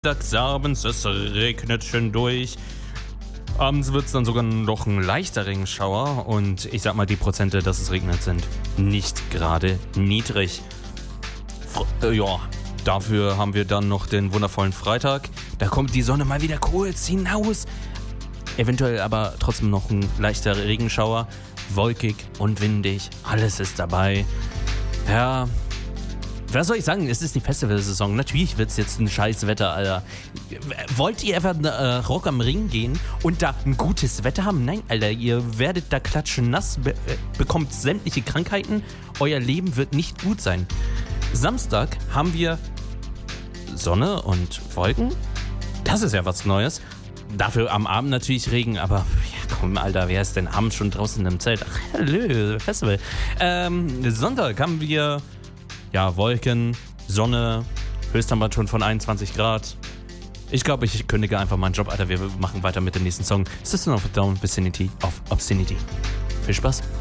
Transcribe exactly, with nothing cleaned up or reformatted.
Abends, es regnet schön durch. Abends wird es dann sogar noch ein leichter Regenschauer und ich sag mal, die Prozente, dass es regnet, sind nicht gerade niedrig. Fr- äh, ja, dafür haben wir dann noch den wundervollen Freitag. Da kommt die Sonne mal wieder kurz hinaus. Eventuell aber trotzdem noch ein leichter Regenschauer. Wolkig und windig, alles ist dabei. Ja, was soll ich sagen? Es ist die Festivalsaison. Natürlich wird es jetzt ein scheiß Wetter, Alter. Wollt ihr einfach äh, Rock am Ring gehen und da ein gutes Wetter haben? Nein, Alter, ihr werdet da klatschen nass, be- äh, bekommt sämtliche Krankheiten. Euer Leben wird nicht gut sein. Samstag haben wir Sonne und Wolken. Das ist ja was Neues. Dafür am Abend natürlich Regen, aber ja komm, Alter, wer ist denn abends schon draußen im Zelt? Ach, hallo, Festival. Ähm, Sonntag haben wir ja Wolken, Sonne, Höchsttemperaturen von einundzwanzig Grad. Ich glaube, ich kündige einfach meinen Job, Alter. Wir machen weiter mit dem nächsten Song. System of a Down, Vicinity of Obscenity. Viel Spaß.